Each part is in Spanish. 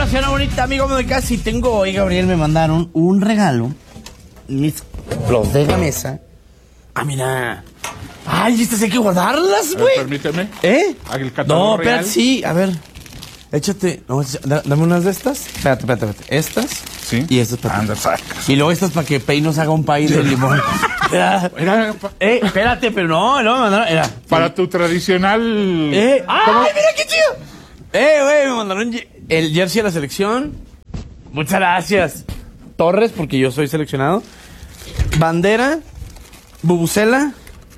una señora bonita, amigo de casa, y tengo hoy, Gabriel, me mandaron un regalo. Los de Gamesa. Ah, mira. Ay, estas hay que guardarlas, güey. Permíteme. El No, real. espérate, sí, a ver. Échate. No, dame unas de estas. Espérate. Estas. Sí. Y estas para Anda, ti. sacas. Y luego estas para que Pei nos haga un pay de limón. Espérate, pero no, me mandaron. Para tu tradicional. ¡Ay, mira qué chido! Güey, me mandaron el jersey de la selección. Muchas gracias. Torres, porque yo soy seleccionado. Bandera. Bubucela.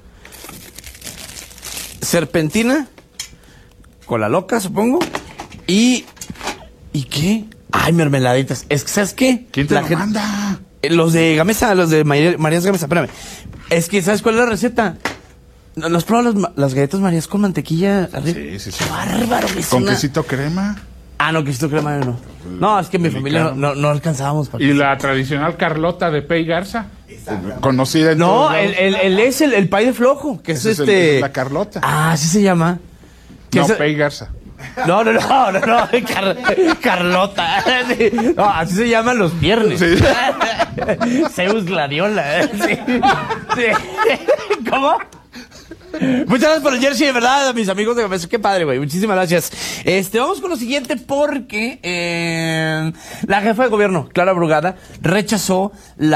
Serpentina. Cola loca, supongo. ¿Y qué? Ay, mermeladitas. Es que, ¿sabes qué? ¿Quién te lo manda? Los de Gamesa, los de Marías Gamesa. Espérame. Es que, ¿sabes cuál es la receta? ¿No has probado las galletas Marías con mantequilla arriba? Sí. ¡Qué bárbaro! ¿Con quesito crema? Ah, no, quesito crema no. No, es que mi familia no alcanzábamos para. ¿Y la tradicional Carlota de Pei Garza? Conocida en todos lados. Es el pay de flojo, que es es la Carlota. Ah, así se llama. No, Pei Garza. No, Carlota. No, así se llaman los viernes. Sí. Zeus Gladiola. Sí. ¿Cómo? Muchas gracias por el jersey, de verdad, a mis amigos de Gamesa. Qué padre, güey. Muchísimas gracias. Vamos con lo siguiente porque la jefa de gobierno, Clara Brugada, rechazó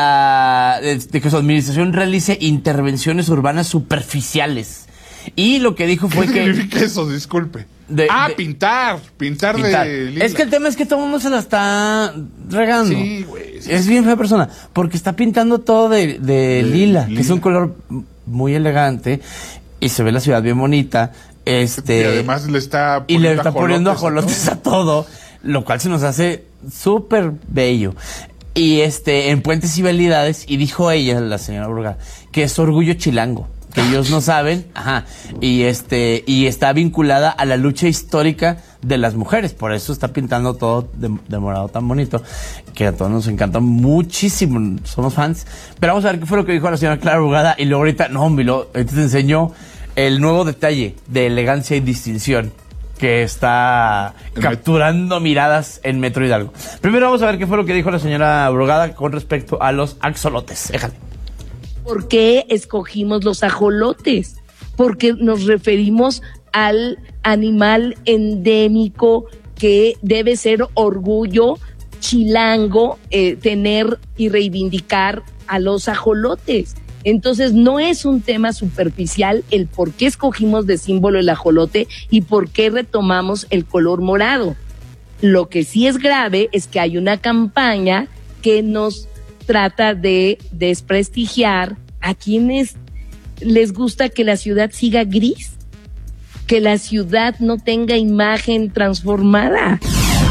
de que su administración realice intervenciones urbanas superficiales. Y lo que dijo fue ¿Qué que... significa eso? Disculpe. Pintar de lila. Es que el tema es que todo el mundo se la está regando. Sí, güey. Sí. Es bien fea persona, porque está pintando todo de lila, que es un color muy elegante, y se ve la ciudad bien bonita. Y además le está poniendo ajolotes a todo, lo cual se nos hace súper bello. Y en Puentes y Vialidades, y dijo ella, la señora Brugada, que es orgullo chilango. Que ellos no saben, y está vinculada a la lucha histórica de las mujeres, por eso está pintando todo de morado tan bonito, que a todos nos encanta muchísimo, somos fans. Pero vamos a ver qué fue lo que dijo la señora Clara Brugada, y luego ahorita te enseñó el nuevo detalle de elegancia y distinción que está capturando miradas en Metro Hidalgo. Primero vamos a ver qué fue lo que dijo la señora Brugada con respecto a los axolotes. Déjale. ¿Por qué escogimos los ajolotes? Porque nos referimos al animal endémico que debe ser orgullo chilango tener y reivindicar a los ajolotes. Entonces no es un tema superficial el por qué escogimos de símbolo el ajolote y por qué retomamos el color morado. Lo que sí es grave es que hay una campaña que nos trata de desprestigiar a quienes les gusta que la ciudad siga gris, que la ciudad no tenga imagen transformada.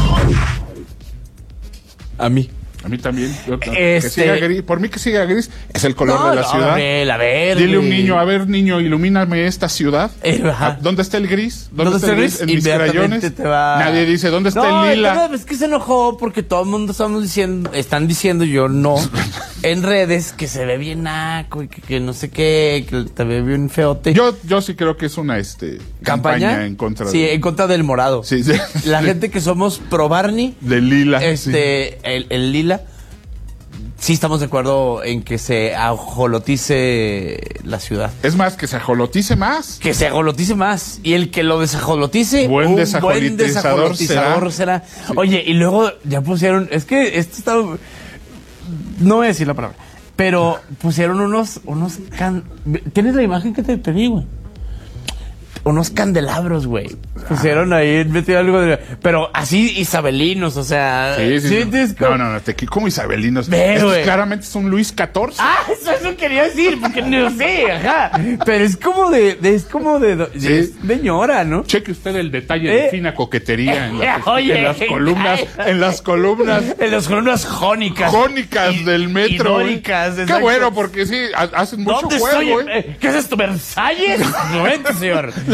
A mí también. Que siga gris. Por mí que siga gris. Es el color de la ciudad. Gabriel, a ver. Dile a un niño, niño, ilumíname esta ciudad. ¿Dónde está el gris? ¿Dónde está el gris? En mis crayones. Nadie dice, ¿dónde está el lila? Es que se enojó porque todo el mundo están diciendo, yo no, en redes, que se ve bien naco y que no sé qué, que te ve bien feote. Yo sí creo que es una campaña en contra de... Sí, en contra del morado. Sí. La gente que somos pro Barney. Del lila. El lila. Sí estamos de acuerdo en que se ajolotice la ciudad. Es más, que se ajolotice más. Que se ajolotice más. Y el que lo desajolotice, buen desajolotizador será. Oye, y luego ya pusieron... Es que esto está... No voy a decir la palabra. Pero pusieron unos ¿Tienes la imagen que te pedí, güey? Unos candelabros, güey. Pusieron ahí, metido algo de... Pero así isabelinos, o sea... Sí. No, como isabelinos. Claramente es un Luis XIV. Ah, eso quería decir, porque no sé, ajá. Pero es como de ñora, ¿no? Cheque usted el detalle de fina coquetería en las columnas. En las columnas jónicas. Jónicas del metro. Históricas. Qué bueno, porque sí, hacen mucho juego, ¿Qué es esto, Versalles? No, señor.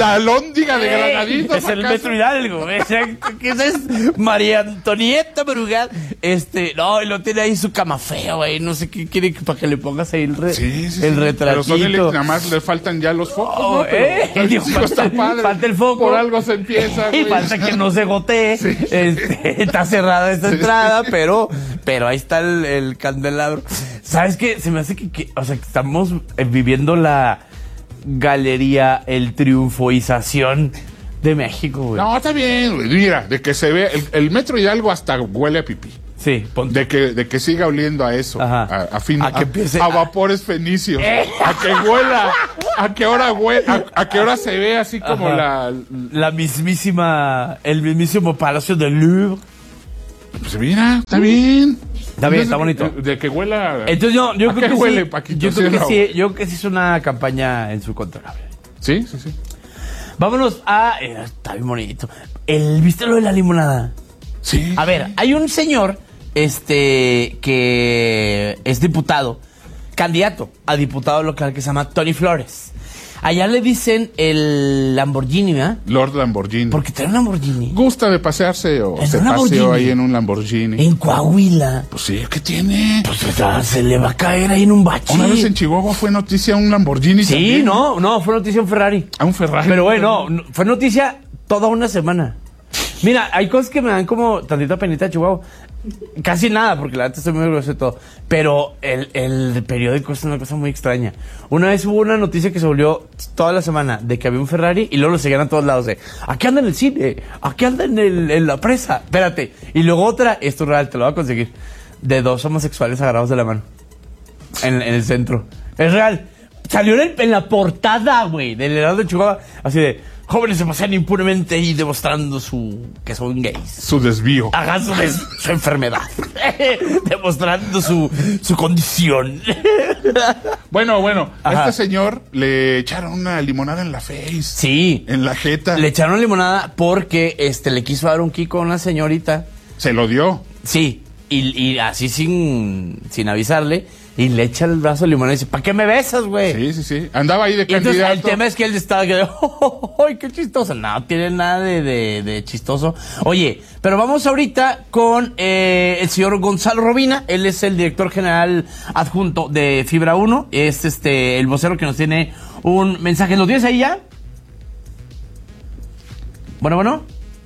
La alhóndiga de Granaditos. Es el Metro Hidalgo. ¿Qué es María Antonieta Brugal? No, y lo tiene ahí su cama fea, güey. No sé qué quiere para que le pongas ahí el retratito. Pero nada más le faltan ya los focos, ¿no? Pero falta el foco. Por algo se empieza, güey. Y falta que no se gotee. Sí. Está cerrada esta entrada, pero ahí está el candelabro. ¿Sabes qué? Se me hace que estamos viviendo la galería, el triunfoización de México, güey. No, está bien, güey. Mira, de que se ve, el Metro Hidalgo hasta huele a pipí. Sí, ponte. De que siga oliendo a eso. Ajá. A vapores fenicios. A que huela. A que ahora se ve así como la mismísima, el mismísimo Palacio del Louvre. Pues mira, está bien. Está bien, está bonito. De que huela. Entonces yo creo que huele, sí, Paquito? Yo creo que sí es una campaña en su contra. Sí. Vámonos a... está bien bonito. ¿Viste lo de la limonada? Sí. A ver, hay un señor que es diputado, candidato a diputado local, que se llama Tony Flores. Allá le dicen el Lamborghini, ¿verdad? Lord Lamborghini. Porque trae un Lamborghini. ¿Gusta de pasearse o se paseó ahí en un Lamborghini? En Coahuila. Pues sí, ¿qué tiene? Pues se le va a caer ahí en un bache. Una vez en Chihuahua fue noticia un Lamborghini. Sí, también. No, fue noticia un Ferrari. Un Ferrari. Pero bueno, fue noticia toda una semana. Mira, hay cosas que me dan como tantita penita de Chihuahua. Casi nada, porque la neta estoy muy orgulloso de todo. Pero el periódico es una cosa muy extraña. Una vez hubo una noticia que se volvió toda la semana de que había un Ferrari y luego lo seguían a todos lados de aquí anda en el cine, aquí anda en la presa. Espérate. Y luego otra, esto es real, te lo voy a conseguir, de dos homosexuales agarrados de la mano en el centro. Es real. Salió en la portada, güey, del Heraldo de Chihuahua, así de jóvenes se pasean impunemente y demostrando que son gays. Su desvío. Hagan su enfermedad. Demostrando su condición. Bueno, a este señor le echaron una limonada en la face. Sí. En la jeta. Le echaron limonada porque le quiso dar un kiko a una señorita. ¿Se lo dio? Sí. Y así sin avisarle. Y le echa el brazo de limón y dice, ¿para qué me besas, güey? Sí. Andaba ahí de candidato. Entonces, el tema es que él estaba ¡ay, qué chistoso! No tiene nada de chistoso. Oye, pero vamos ahorita con el señor Gonzalo Robina. Él es el director general adjunto de Fibra 1. Es el vocero que nos tiene un mensaje. ¿Lo tienes ahí ya? Bueno.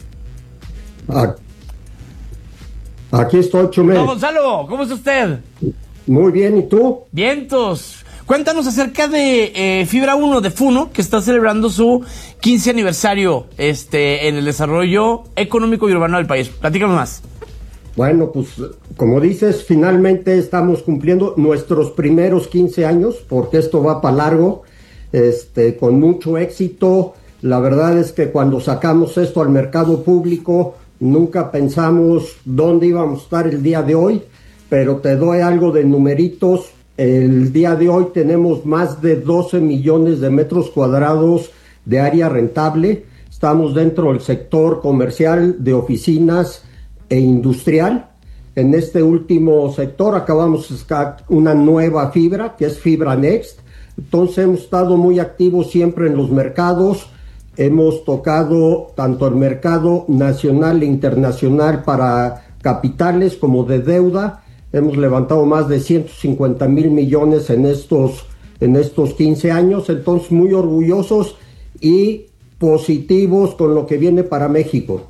Aquí estoy, Chumel. No, Gonzalo, ¿cómo está usted? Muy bien, ¿y tú? Vientos. Cuéntanos acerca de Fibra 1 de Funo, que está celebrando su 15 aniversario en el desarrollo económico y urbano del país. Platícanos más. Bueno, pues como dices, finalmente estamos cumpliendo nuestros primeros 15 años, porque esto va para largo, con mucho éxito. La verdad es que cuando sacamos esto al mercado público, nunca pensamos dónde íbamos a estar el día de hoy. Pero te doy algo de numeritos. El día de hoy tenemos más de 12 millones de metros cuadrados de área rentable. Estamos dentro del sector comercial, de oficinas e industrial. En este último sector acabamos de sacar una nueva fibra, que es Fibra Next. Entonces hemos estado muy activos siempre en los mercados. Hemos tocado tanto el mercado nacional e internacional para capitales como de deuda. Hemos levantado más de 150,000 millones en estos 15 años, entonces muy orgullosos y positivos con lo que viene para México.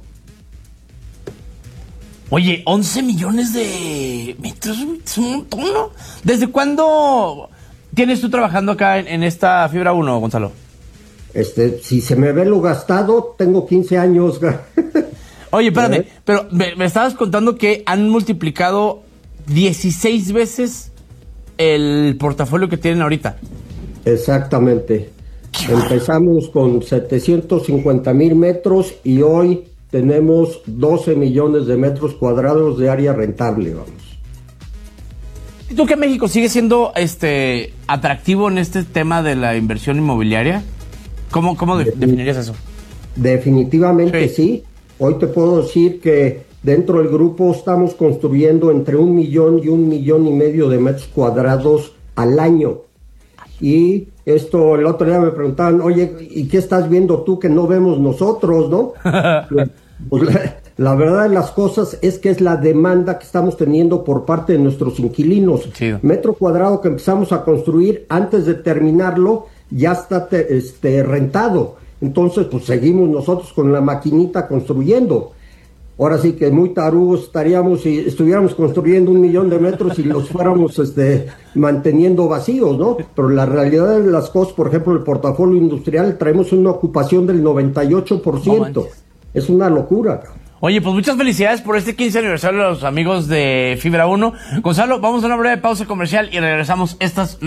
Oye, 11 millones de metros, es un montón, ¿no? ¿Desde cuándo tienes tú trabajando acá en esta Fibra 1, Gonzalo? Si se me ve lo gastado, tengo 15 años. Oye, espérame, pero me estabas contando que han multiplicado 16 veces el portafolio que tienen ahorita. Exactamente. Empezamos con 750,000 metros y hoy tenemos 12 millones de metros cuadrados de área rentable, vamos. ¿Y tú que México sigue siendo atractivo en este tema de la inversión inmobiliaria? ¿Cómo definirías eso? Definitivamente sí. Hoy te puedo decir que dentro del grupo estamos construyendo entre 1 millón y 1,5 millones de metros cuadrados al año. Y esto, el otro día me preguntaban, oye, ¿y qué estás viendo tú que no vemos nosotros, no? Pues la verdad de las cosas es que es la demanda que estamos teniendo por parte de nuestros inquilinos. Chido. Metro cuadrado que empezamos a construir, antes de terminarlo, ya está rentado. Entonces, pues seguimos nosotros con la maquinita construyendo. Ahora sí que muy tarugos estaríamos si estuviéramos construyendo 1 millón de metros y los fuéramos manteniendo vacíos, ¿no? Pero la realidad de las cosas, por ejemplo, el portafolio industrial, traemos una ocupación del 98%. No, es una locura. Oye, pues muchas felicidades por este 15 aniversario a los amigos de Fibra 1. Gonzalo, vamos a una breve pausa comercial y regresamos estas